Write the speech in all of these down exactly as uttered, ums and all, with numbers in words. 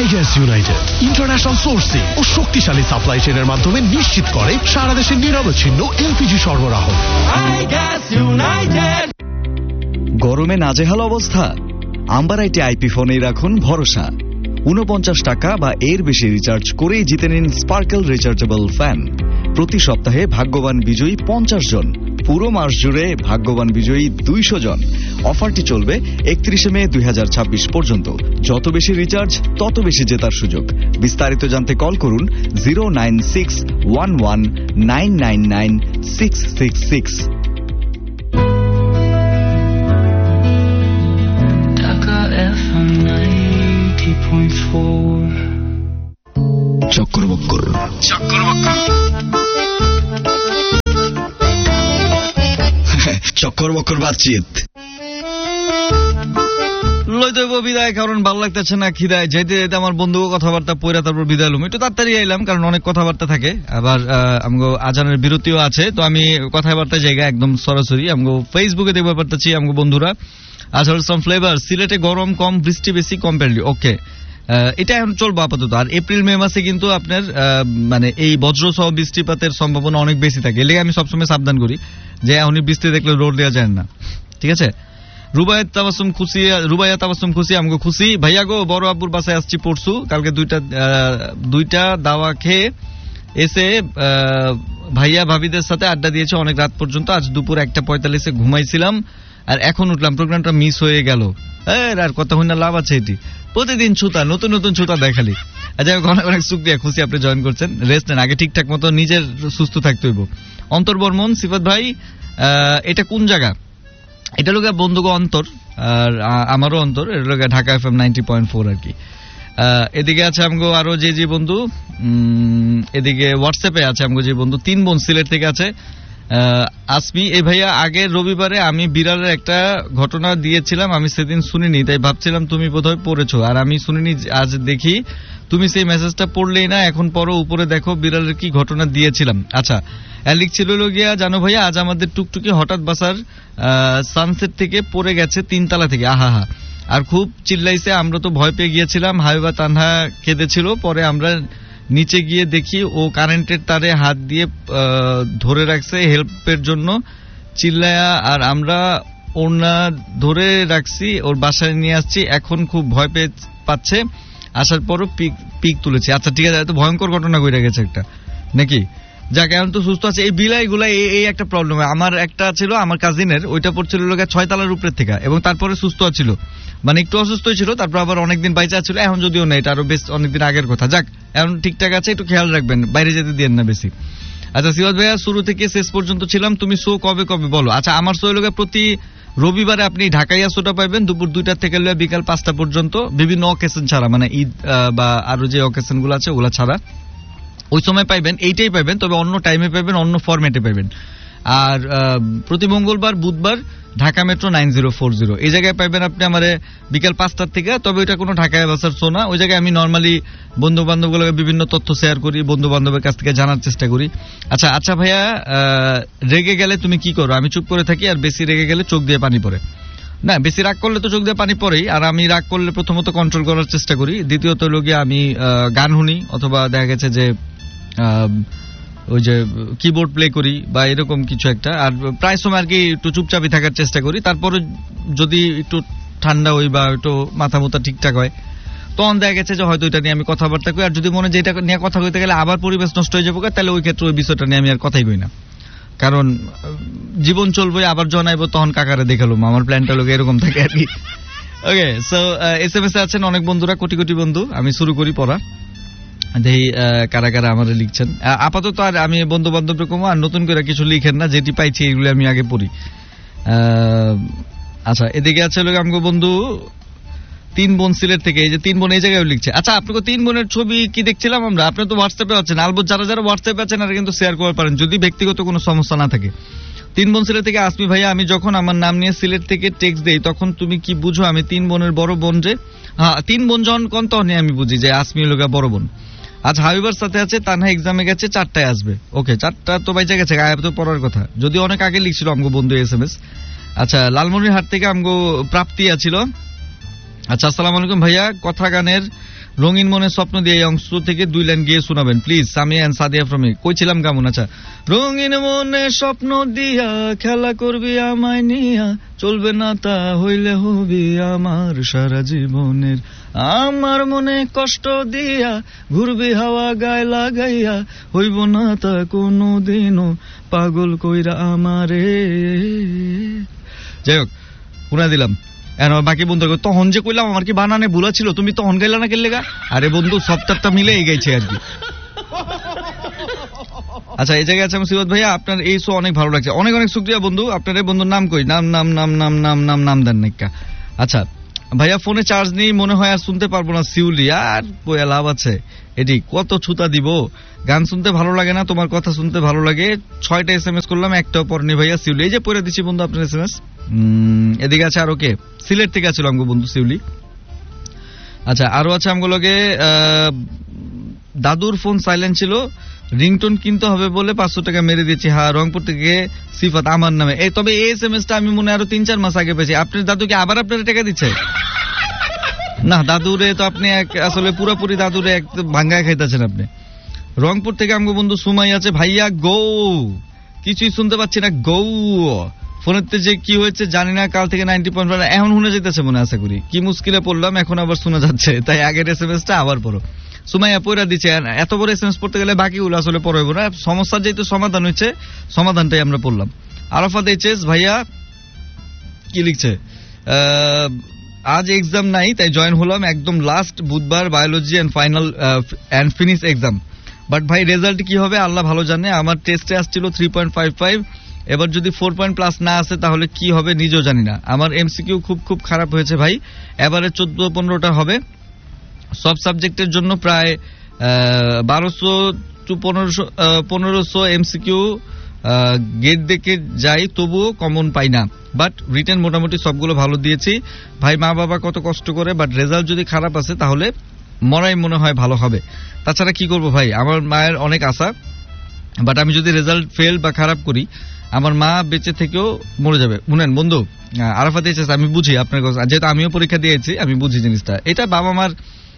Gas United international sourcing ও শক্তিশালী supply চেইনের মাধ্যমে নিশ্চিত করে সারা দেশে নিরবচ্ছিন্ন এলপিজি সরবরাহ। গরমে নাজেহাল অবস্থা? আম্বার আইটি আইপি ফোনেই রাখুন ভরসা। উনপঞ্চাশ টাকা বা এর বেশি রিচার্জ করেই জিতে নিন স্পার্কেল রিচার্জেবল ফ্যান। প্রতি সপ্তাহে ভাগ্যবান বিজয়ী পঞ্চাশ জন, পুরো মাস জুড়ে ভাগ্যবান বিজয়ী দুইশো জন। অফারটি চলবে একত্রিশে মে দুই হাজার ছাব্বিশ পর্যন্ত। যত বেশি রিচার্জ তত বেশি জেতার সুযোগ। বিস্তারিত জানতে কল করুন zero nine six one one nine nine nine six six six. চক্কর বক্কর চক্কর বক্কর চক্কর বক্কর বাতচিত লইতে বিদায়, কারণ ভালো লাগতেছে না, খিদায় যেতে যেতে আমার বন্ধু কথাবার্তা পড়া তারপর বিদায় লুম। একটু তাড়াতাড়ি আইলাম কারণ অনেক কথাবার্তা থাকে, আবার আমগো আজানের বিরতিও আছে, তো আমি কথাবার্তা জায়গা একদম সরাসরি আমগো ফেসবুকে দেখতে পারতেছি আমগো বন্ধুরা আজহার সাম ফ্লেভার সিলেটে গরম কম বৃষ্টি বেশি কম্পারেটিভলি ওকে। এটা এখন চলবো আপাতত। আর এপ্রিল মে মাসে কিন্তু আপনার মানে এই বজ্রসহ বৃষ্টিপাতের সম্ভাবনা অনেক বেশি থাকে, এলে আমি সবসময় সাবধান করি যে এখনই বৃষ্টি দেখলে রোড দেওয়া যায় না, ঠিক আছে। রুবায়াত তাবাসসুম খুশি, রুবায়া তাবাসসুম খুশি আমগো খুশি ভাইয়া গো, বড় আব্বুর বাসায় আসছি পড়ছু, কালকে দুইটা দুইটা দাওয়া খেয়ে এসে ভাইয়া ভাবিদের সাথে আড্ডা দিয়েছে অনেক রাত পর্যন্ত। আজ দুপুর একটা পঁয়তাল্লিশে ঘুমাইছিলাম আর এখন উঠলাম, প্রোগ্রামটা মিস হয়ে গেল। আর কথা হই না লাভ আছে, এটি প্রতিদিন ছুতা, নতুন নতুন ছুতা দেখালি। আচ্ছা অনেক অনেক শুকরিয়া, খুশি আপনি জয়েন করছেন। রেস্ট নেন, আগে ঠিকঠাক মতো নিজের সুস্থ থাকতে হইব। অন্তর বর্মন সিফাত ভাই, এটা কোন জায়গা? এটা লোক বন্ধুগো অন্তর, আর আমারও অন্তর, এটা লোক Dhaka F M ninety point four আর কি। এদিকে আছে আমগো আরো যে যে বন্ধু, এদিকে হোয়াটসঅ্যাপে আছে আমগো যে বন্ধু তিন বোন সিলেট থেকে আছে আসমি। এই ভাইয়া আগের রবিবারে আমি বিড়ালের একটা ঘটনা দিয়েছিলাম, আমি সেদিন শুনিনি, তাই ভাবছিলাম তুমি বোধহয় পড়েছো, আর আমি শুনিনি, আজ দেখি তুমি সেই মেসেজটা পড়লেই না, এখন পড়ো, উপরে দেখো বিড়ালের কি ঘটনা দিয়েছিলাম। আচ্ছা লিখছিল গিয়া জানো ভাইয়া, আজ আমাদের টুকটুকি হঠাৎ বাসার সানসেট থেকে পড়ে গেছে তিনতলা থেকে, আহা হা, আর খুব চিল্লাইছে, আমরা তো ভয় পেয়ে গিয়েছিলাম। হাবিবা তানহা কেঁদেছিল, পরে আমরা নিচে গিয়ে দেখি ও কারেন্টের তারে হাত দিয়ে ধরে রাখছে হেল্পের জন্য, চিল্লায়া, আর আমরা ওড়না ধরে রাখছি, ওর বাসায় নিয়ে আসছি, এখন খুব ভয় পেয়ে পাচ্ছে, আসার পরও পিক পিক তুলেছি। আচ্ছা ঠিক আছে, এত ভয়ঙ্কর ঘটনা ঘটে গেছে একটা নাকি, যাক এখন তো সুস্থ আছে। এই বিলাইগুলা এই একটা প্রবলেম হয়। আমার একটা ছিল আমার কাজিনের, ওইটা পড়ছিল লোক ছয় তলার উপরের থেকে, এবং তারপরে সুস্থ ছিল, মানে একটু অসুস্থ ছিল, তারপর আবার অনেকদিন বাইচা ছিল, এখন যদিও না, এটা আরো বেশ অনেকদিন আগের কথা। যাক এখন ঠিকঠাক আছে, একটু খেয়াল রাখবেন, বাইরে যেতে দিয়েন না বেশি। আচ্ছা সিরাজ ভাইয়া, শুরু থেকে শেষ পর্যন্ত ছিলাম, তুমি শো কবে কবে বলো। আচ্ছা আমার শো লোক প্রতি রবিবারে আপনি ঢাকাইয়া শোটা পাইবেন দুপুর দুইটা থেকে বিকাল পাঁচটা পর্যন্ত, বিভিন্ন অকেশন ছাড়া, মানে ঈদ বা আরো যে অকেশন গুলো আছে ওগুলা ছাড়া ওই সময় পাইবেন, এইটাই পাইবেন, তবে অন্য টাইমে পাইবেন, অন্য ফরম্যাটে পাইবেন। আর প্রতি মঙ্গলবার বুধবার Dhaka metro nine zero four zero এই জায়গায় পাইবেন আপনি আমার বিকাল পাঁচটার থেকে, তবে ওইটা কোনো ঢাকায় বাসার শো না, ওই জায়গায় আমি নর্মালি বন্ধু বান্ধবগুলোকে বিভিন্ন তথ্য শেয়ার করি, বন্ধু বান্ধবের কাছ থেকে জানার চেষ্টা করি। আচ্ছা আচ্ছা ভাইয়া, রেগে গেলে তুমি কি করো? আমি চুপ করে থাকি, আর বেশি রেগে গেলে চোখ দিয়ে পানি পড়ে। না বেশি রাগ করলে তো চোখ দিয়ে পানি পড়েই, আর আমি রাগ করলে প্রথমত কন্ট্রোল করার চেষ্টা করি, দ্বিতীয়ত লোকে আমি গান শুনি, অথবা দেখা গেছে যে ওই যে কিবোর্ড প্লে করি বা এরকম কিছু একটা, আর প্রায় সময় আর কি একটু চুপচাপই থাকার চেষ্টা করি। তারপরে যদি একটু ঠান্ডা হই বা একটু মাথা মুথা ঠিকঠাক হয়, তখন দেখা গেছে যে হয়তো এটা নিয়ে আমি কথাবার্তা করি। আর যদি মনে যে এটা নিয়ে কথা কইতে গেলে আবার পরিবেশ নষ্ট হয়ে যাবো, তাহলে ওই ক্ষেত্রে ওই বিষয়টা নিয়ে আমি আর কথাই কই না, কারণ জীবন চলবে, আবার জনাইবো, তখন কাকারে দেখালুম, আমার প্ল্যানটা লোক এরকম থাকে আর কি। ওকে, so S M S A আছেন অনেক বন্ধুরা, কোটি কোটি বন্ধু। আমি শুরু করি পড়া, দেখি কারা কারা আমারে লিখছেন। আপাতত আর আমি বন্ধু বান্ধব রকম আর নতুন করে কিছু লিখেন না, যেটি পাইছি এগুলো আমি আগে পড়ি। আচ্ছা এদিকে আছে লোক আমাকে বন্ধু তিন বোন সিলেট থেকে, এই যে তিন বোন এই জায়গায় লিখছে। আচ্ছা আপনাকে তিন বোনের ছবি কি দেখছিলাম আমরা, আপনি তো হোয়াটসঅ্যাপে আছেন, আলবত যারা যারা হোয়াটসঅ্যাপে আছেন আর কিন্তু শেয়ার করতে পারেন যদি ব্যক্তিগত কোনো সমস্যা না থাকে। তিন বোন সিলেট থেকে আসমি ভাইয়া, আমি যখন আমার নাম নিয়ে সিলেট থেকে টেক্সট দেই তখন তুমি কি বুঝো আমি তিন বোনের বড় বোন? যে হ্যাঁ তিন বোন যখন কোন তখন আমি বুঝি যে আসমি লোকা বড় বোন। আজ হাবিবার সাথে আছে, তানহা এক্সামে গেছে, চারটায় আসবে। ওকে, চারটা তো বাইচা গেছে, গায়েব তো পড়ার কথা, যদি অনেক আগে লিখছিল আমগো বন্ধু এস এম এস। আচ্ছা লালমনির হাট থেকে আমগো প্রাপ্তি আছিল। আচ্ছা আসসালামু আলাইকুম ভাইয়া, কথা গানের রঙিন মনের স্বপ্ন দিয়ে এই অংশ থেকে দুই লাইন গিয়ে শোনাবেন please. Samia and Sadia from me. কইছিলাম কেমন? আচ্ছা, রঙিন মনে স্বপ্ন দিয়া খেলা করবি আমায় নিয়া, চলবে না তা হইলে হবি আমার সারা জীবনের, আমার মনে কষ্ট দিয়া ঘুরবি হাওয়া গায়ে লাগাইয়া, হইব না তা কোনো দিনও পাগল কইরা আমারে। যাই হোক, পুরা দিলাম। বাকি বন্ধু তখন যে কইলাম আমার কি বানানে ভুলা ছিল, তুমি তখন গাইলা না কেলে গা? আরে বন্ধু সবটারটা মিলে এই গাইছে আর কি। আচ্ছা, এই জায়গায় আছে মুসিবত ভাইয়া, আপনার এই শো অনেক ভালো লাগছে, অনেক অনেক শুকরিয়া বন্ধু। আপনার এই বন্ধুর নাম কই? নাম নাম নাম নাম নাম নাম নাম দেন নাইকা। আচ্ছা ভাইয়া, ফোনে চার্জ নেই মনে হয়, আর শুনতে পারবো না শিউলি। আর বইয়া লাভ আছে, এটি কত ছুতা দিব। গান শুনতে ভালো লাগে না, তোমার কথা শুনতে ভালো লাগে। ছয়টা এস এম এস করলাম, একটাও পড়নি ভাইয়া শিউলি। এই যে পড়ে দিচ্ছি বন্ধু আপনার এস এম এস। এদিকে আছে আর ওকে সিলেট থেকে আছিল আমগো বন্ধু শিউলি। আচ্ছা, আরো আছে আমগুলোকে দাদুর ফোন সাইলেন্ট ছিল, রিংটোন কিনতে হবে বলে পাঁচশো টাকা মেরে দিয়েছি। হ্যাঁ, রংপুর থেকে সিফাত আমার নামে। এই তবে এই এস এম এস টা আমি মনে আরো তিন চার মাস আগে পেয়েছি। আপনার দাদুকে আবার আপনার টাকা দিচ্ছে? না, দাদুরে তো আপনি আসলে পুরোপুরি দাদুরে এক ভাঙ্গায় খাইতেছেন আপনি। রংপুর থেকে আমগো বন্ধু সুমাই আছে। ভাইয়া গো, কিছুই শুনতে পাচ্ছি না গো। ফোনেতে যে কি হয়েছে জানি না, কাল থেকে নাইনটি পয়েন্ট ফাইভ এখন শুনে যেতেছে মনে আশা করি। কি মুশকিলে পড়লাম, এখন আবার শোনা যাচ্ছে, তাই আগের এস এম এস টা আবার পড়ো। সুমাইয়া পয়রা দিচ্ছে, এত বড় এস এম এস পড়তে গেলে বাকিগুলো আসলে পড়াইবো না। সমস্যার যেহেতু সমাধান হয়েছে, সমাধানটাই আমরা পড়লাম। আরাফাত এইচএস ভাইয়া কি লিখছে, আজ এক্সাম নাই তাই জয়েন হলাম, একদম লাস্ট বুধবার biology and final and finish exam. But ভাই রেজাল্ট কি হবে আল্লাহ ভালো জানে। আমার টেস্টে আসছিল থ্রি পয়েন্ট ফাইভ ফাইভ, এবার যদি ফোর পয়েন্ট প্লাস না আসে তাহলে কি হবে নিজেও জানি না। আমার এমসিকিউ খুব খুব খারাপ হয়েছে ভাই, এবারে চোদ্দ পনেরোটা হবে। সব সাবজেক্টের জন্য প্রায় বারোশো টু পনেরোশো পনেরোশো এমসিকিউ গেট দেখে যাই, তবুও কমন পাই না। বাট রিটেন মোটামুটি সবগুলো ভালো দিয়েছি ভাই। মা বাবা কত কষ্ট করে, বাট রেজাল্ট যদি খারাপ আসে তাহলে মরাই মনে হয় ভালো হবে। তাছাড়া কি করব ভাই, আমার মায়ের অনেক আশা, বাট আমি যদি রেজাল্ট ফেল বা খারাপ করি আমার মা বেঁচে থেকেও মরে যাবে। শুনেন বন্ধু, আরাফাত এসেছে, আমি বুঝি আপনার কথা, যেহেতু আমিও পরীক্ষা দিয়েছি আমি বুঝি জিনিসটা। এটা বাবা মার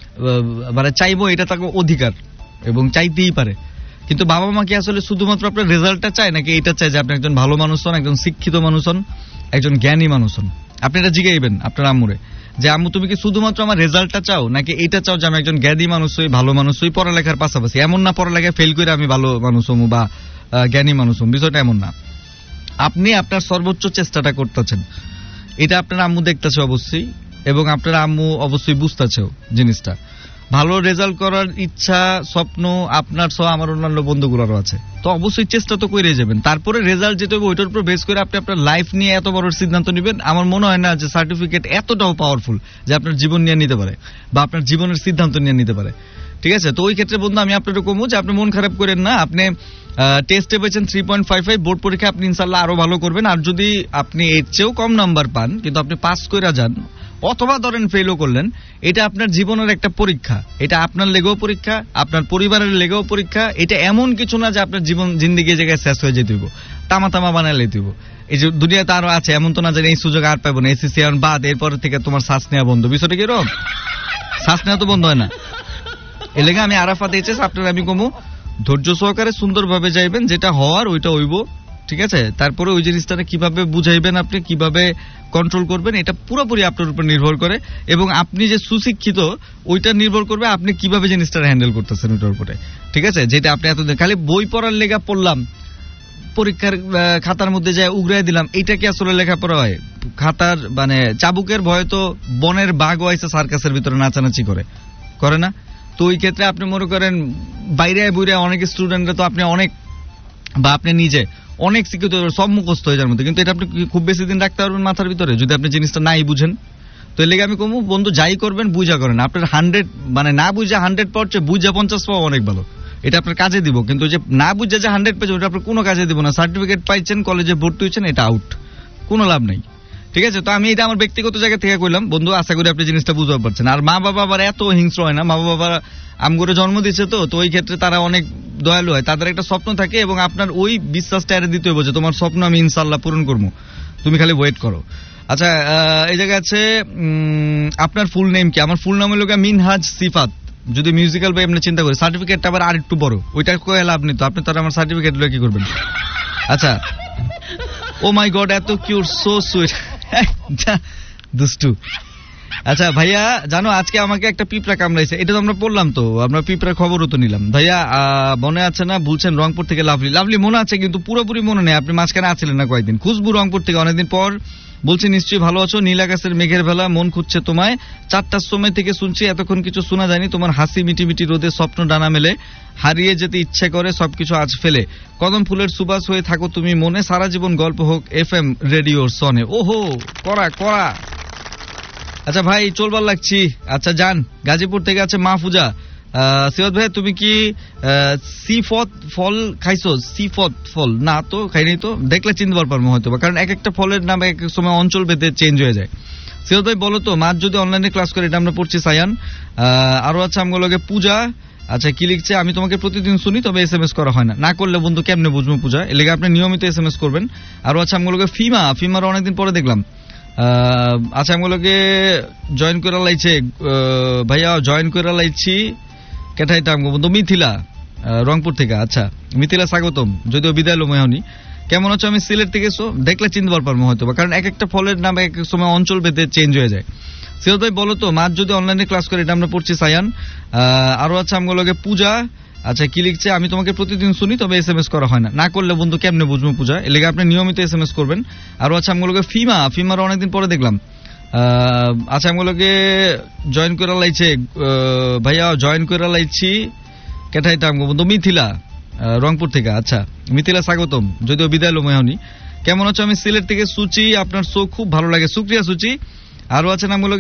মানে চাইবো, এটা তাকে অধিকার এবং চাইতেই পারে। কিন্তু বাবা মা কি আসলে শুধুমাত্র আপনার রেজাল্টটা চায়, নাকি এটা চায় যে আপনি একজন ভালো মানুষ হন, একজন শিক্ষিত মানুষ হন, একজন জ্ঞানী মানুষ হন? আপনি এটা জিজ্ঞাইবেন আপনার আম্মুরে যে আম্মু তুমি কি শুধুমাত্র আমার রেজাল্টটা চাও, নাকি এটা চাও যে আমি একজন জ্ঞানী মানুষ হই, ভালো মানুষ হই, পড়ালেখার পাশাপাশি। এমন না পড়ালেখায় ফেল করে আমি ভালো মানুষ হমু বা জ্ঞানী মানুষ হম, বিষয়টা এমন না। আপনি আপনার সর্বোচ্চ চেষ্টাটা করতেছেন, এটা আপনার আম্মু দেখতেছে অবশ্যই, এবং আপনার আম্মু অবশ্যই বুঝতেছেও জিনিসটা। ভালো রেজাল্ট করার ইচ্ছা স্বপ্ন আপনার সহ আমার অন্যান্য বন্ধুগুলোরও আছে, তো অবশ্যই চেষ্টা তো করে যাবেন। তারপরে রেজাল্ট যেটা হবে ওইটার উপর বেস করে আপনি আপনার লাইফ নিয়ে এত বড় সিদ্ধান্ত নেবেন। আমার মনে হয় না যে সার্টিফিকেট এতটাও পাওয়ারফুল যে আপনার জীবন নিয়ে নিতে পারে বা আপনার জীবনের সিদ্ধান্ত নিয়ে নিতে পারে, ঠিক আছে? তো ওই ক্ষেত্রে বন্ধু আমি আপনার কমু যে আপনি মন খারাপ করেন না। আপনি টেস্টে পেয়েছেন three point five five, board পরীক্ষা আপনি ইনশাল্লাহ আরো ভালো করবেন। আর যদি আপনি এর চেয়েও কম নাম্বার পান কিন্তু আপনি পাস করে যান, অথবা ধরেন ফেলও করলেন, এটা আপনার জীবনের একটা পরীক্ষা। এটা আপনার লেগেও পরীক্ষা, আপনার পরিবারের লেগেও পরীক্ষা। এটা এমন কিছু না যে আপনার জীবন জিন্দিগি জায়গায় শেষ হয়ে যেতে হইব, তামা তামা বানায় লেতে হইব। এই যে দুনিয়াতে আরো আছে, এমন তো না যে এই সুযোগ আর পাবো না, এসিসি এখন বাদ, এরপর থেকে তোমার শ্বাস নেওয়া বন্ধ। বিষয়টা কি রকম? শ্বাস নেওয়া তো বন্ধ হয় না। এ লেগে আমি আরাফাত এইচএস আপনার আমি কমু ধৈর্য সহকারে সুন্দরভাবে যাইবেন, যেটা হওয়ার ওইটা হইব, ঠিক আছে? তারপরে ওই জিনিসটা কিভাবে বুঝাইবেন, আপনি কিভাবে কন্ট্রোল করবেন, এটা পুরোপুরি আপনার উপর নির্ভর করে। এবং আপনি যে সুশিক্ষিত ওইটা নির্ভর করবে আপনি কিভাবে জিনিসটা হ্যান্ডেল করতেছেন ওইটার উপরে, ঠিক আছে? যেটা আপনি এতদিন খালি বই পড়ার লেগা পড়লাম, পরীক্ষার খাতার মধ্যে যায় উগড়াই দিলাম, এইটা কি আসলে লেখাপড়া হয়? খাতার মানে চাবুকের ভয়ে তো বনের বাঘও আইসে সার্কাসের ভিতরে নাচানাচি করে, করে না? তো ওই ক্ষেত্রে আপনি মনে করেন বাইরে বইরে অনেক স্টুডেন্টরা তো আপনি অনেক বা আপনি নিজে অনেক শিক্ষিত সব মুখস্থ হয়ে যাওয়ার মধ্যে, কিন্তু এটা আপনি খুব বেশি দিন রাখতে পারবেন মাথার ভিতরে যদি আপনি জিনিসটা নাই বুঝেন। তো এর লেগে আমি কমু বন্ধু যাই করবেন বুঝা করেন। আপনার হান্ড্রেড মানে না বুঝা হান্ড্রেড পাওয়ার চেয়ে বুঝা পঞ্চাশ পাওয়া অনেক ভালো, এটা আপনার কাজে দিব। কিন্তু যে না বুঝা যে হান্ড্রেড পেয়েছে ওটা আপনার কোনো কাজে দিব না। সার্টিফিকেট পাইছেন, কলেজে ভর্তি হয়েছেন, এটা আউট, কোনো লাভ নাই, ঠিক আছে? তো আমি এটা আমার ব্যক্তিগত জায়গা থেকে কইলাম বন্ধু, আশা করি আপনি জিনিসটা বুঝতে পারছেন। আর মা বাবা আবার এত হিংস্র হয় না, মা বাবা আমগরে জন্ম দিচ্ছে তো তো ওই ক্ষেত্রে তারা অনেক দয়ালু হয়, তাদের একটা স্বপ্ন থাকে এবং আপনার ওই বিশ্বাসটা এর দিতে হবে যে তোমার স্বপ্ন আমি ইনশাল্লাহ পূরণ করবো, তুমি খালি ওয়েট করো। আচ্ছা, এই জায়গায় আছে আপনার ফুল নেম কি? আমার ফুল নাম হলো মিনহাজ সিফাত যদি মিউজিক্যাল বা এমনি চিন্তা করি, সার্টিফিকেটটা আবার আর একটু বড়, ওইটা কয়ে লাভ নেই তো, আপনি তো আর আমার সার্টিফিকেট লয়ে কি করবেন? আচ্ছা, ও মাই গড, এত কিউট, সো সুইট, দুষ্টু। আচ্ছা ভাইয়া, জানো আজকে আমাকে একটা পিঁপড়া কামড়াইছে, এটা তো আমরা পড়লাম, তো আমরা পিঁপড়ার খবরও তো নিলাম। ভাইয়া মনে আছে না, বলছেন রংপুর থেকে লাভলি, লাভলি মনে আছে কিন্তু পুরোপুরি মনে নেই, আপনি মাঝখানে আছিলেন না কয়েকদিন। খুশবু রংপুর থেকে অনেকদিন পর বলছি, নিশ্চয়ই ভালো আছো। নীল আকাশের মেঘের বেলা, মন খুঁজছে তোমায়, চারটার সময় থেকে শুনছি, এতক্ষণ কিছু শোনা যায়নি, তোমার হাসি মিটি মিটি রোদে স্বপ্ন ডানা মেলে, হারিয়ে যেতে ইচ্ছে করে সবকিছু আজ ফেলে, কদম ফুলের সুবাস হয়ে থাকো তুমি মনে, সারা জীবন গল্প হোক এফ এম রেডিওর সনে। ওহো, করা করা। আচ্ছা ভাই, চলবার লাগছি। আচ্ছা যান, গাজীপুর থেকে আছে মাহফুজা। সিরাজ ভাই, তুমি কি সিফত ফল খাইছো? সিফত ফল না তো খাই নাই, তো দেখলে চিনতে পারবো হয়তো, কারণ এক একটা ফলের নাম এক এক সময় অঞ্চল ভেদে চেঞ্জ হয়ে যায়। সিরাজ ভাই বলো তো, মাছ যদি অনলাইনে ক্লাস করে, এটা আমরা পড়ছি সায়ান। আরো আছে আমগুলোকে পূজা। আচ্ছা, কি লিখছে, আমি তোমাকে প্রতিদিন শুনি তবে এস এম এস করা হয় না, না করলে বন্ধু কেমনে বুঝবো পূজা, এর লেগে আপনি নিয়মিত এস এম এস করবেন। আরো আছে আমগুলোকে ফিমা, ফিমার অনেকদিন পরে দেখলাম। আচ্ছা, আমগুলোকে জয়েন করে লাইছে ভাইয়া, জয়েন করে লাইছি কেটাইটা আমগো বন্ধু মিথিলা রংপুর থেকে। আচ্ছা মিথিলা, স্বাগতম, যদিও বিদায় লো মেহনি। কেমন আছো? আমি সিলেট থেকে এসো, দেখলে চিনতে পারবো হয়তো, কারণ এক একটা ফলের নাম এক এক সময় অঞ্চল ভেদে চেঞ্জ হয়ে যায়। সিরাজ ভাই বলো তো, মাছ যদি অনলাইনে ক্লাস করে, এটা আমরা পড়ছি সায়ান। আরো আছে আমগুলোকে পূজা। আচ্ছা, কি লিখছে, আমি তোমাকে প্রতিদিন শুনি তবে এস এম এস করা হয় না, না করলে বন্ধু কেমনে বুঝবো পূজা, এর লেগে আপনি নিয়মিত এস এম এস করবেন। আরো আছে আমগুলোকে ফিমা, ফিমার অনেকদিন পরে দেখলাম। আচ্ছা, আমগুলোকে জয়েন করে লাইছে ভাইয়া, জয়েন করে লাইছি কেটাইটা আমগো বন্ধু মিথিলা রংপুর থেকে। আচ্ছা মিথিলা, স্বাগতম, যদিও বিদায় লো মেহনি। কেমন আছো? আমি সিলেট থেকে সুচি, আপনার শো খুব ভালো লাগে, শুক্রিয়া সুচি। আরো আছে নামগুলো